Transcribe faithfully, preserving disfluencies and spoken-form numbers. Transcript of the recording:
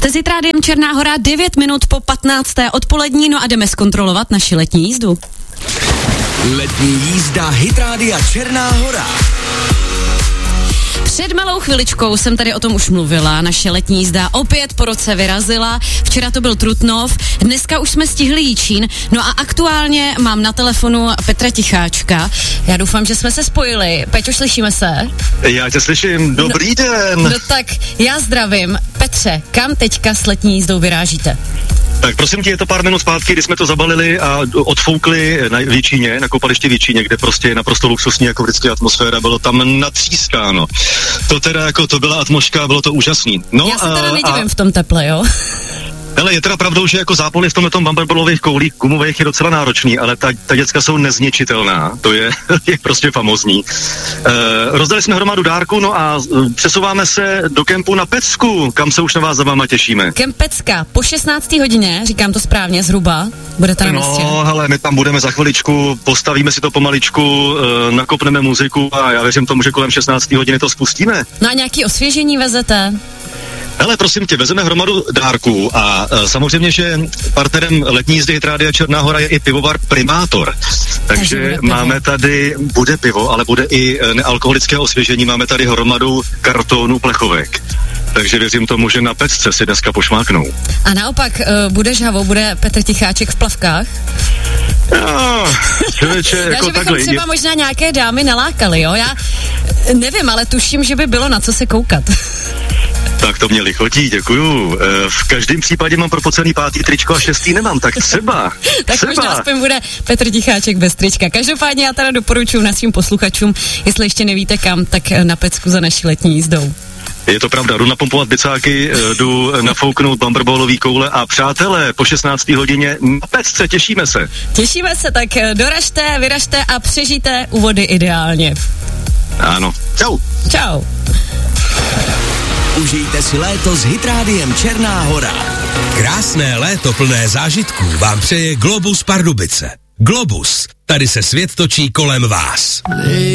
Jste s Rádiem Černá Hora, devět minut po patnácté odpolední, no a jdeme zkontrolovat naši letní jízdu. Letní jízda Hit Rádia Černá Hora. Před malou chviličkou jsem tady o tom už mluvila, naše letní jízda opět po roce vyrazila, včera to byl Trutnov, dneska už jsme stihli Jičín, no a aktuálně mám na telefonu Petra Ticháčka, já doufám, že jsme se spojili. Peťo, slyšíme se? Já tě slyším, dobrý no, den. No tak, já zdravím. Petře, kam teďka s letní jízdou vyrážíte? Tak prosím tě, je to pár minut zpátky, kdy jsme to zabalili a odfoukli na Jičíně, na koupaliště v Jičíně, kde prostě je naprosto luxusní, jako vždycky atmosféra, bylo tam natřískáno. To teda jako, to byla atmosféra, bylo to úžasný. No, já se teda nedivím a... v tom teple, jo? Hele, je teda pravdou, že jako zápony v tomto bamberbolových koulích gumových je docela náročný, ale ta, ta děcka jsou nezničitelná, to je, je prostě famózní. E, rozdali jsme hromadu dárku, no a přesouváme se do kempu na Pecku, kam se už na vás za váma těšíme. Kemp Pecka, po šestnácté hodině, říkám to správně, zhruba, budete na místě. No, hele, my tam budeme za chviličku, postavíme si to pomaličku, e, nakopneme muziku a já věřím tomu, že kolem šestnácté hodiny to spustíme. No a nějaký osvěžení vezete? Hele, prosím tě, vezeme hromadu dárků a e, samozřejmě, že partnerem letní jízdy Hit Rádia Černá Hora je i pivovar Primátor. Takže máme tady, bude pivo, ale bude i e, nealkoholické osvěžení, máme tady hromadu kartonů plechovek. Takže věřím tomu, že na Pecce si dneska pošmáknou. A naopak, uh, bude žhavo, bude Petr Ticháček v plavkách? No, člověče, jako já, že bychom takhle. třeba je... možná nějaké dámy nalákali, jo? Já nevím, ale tuším, že by bylo na co se koukat. Tak to mě lichotí, děkuju. E, v každém případě mám propocený pátý tričko a šestý nemám, tak třeba. Tak třeba. možná aspoň bude Petr Ticháček bez trička. Každopádně já teda doporučuji našim posluchačům, jestli ještě nevíte kam, tak na Pecku za naší letní jízdou. Je to pravda, jdu napumpovat bicáky, jdu nafouknout bamberbolový koule a přátelé, po šestnácté hodině na Pecce, těšíme se. Těšíme se, tak doražte, vyražte a přežijte u vody ideálně. Ano. Čau. Čau. Užijte si léto s Hit Rádiem Černá Hora. Krásné léto plné zážitků vám přeje Globus Pardubice. Globus, tady se svět točí kolem vás.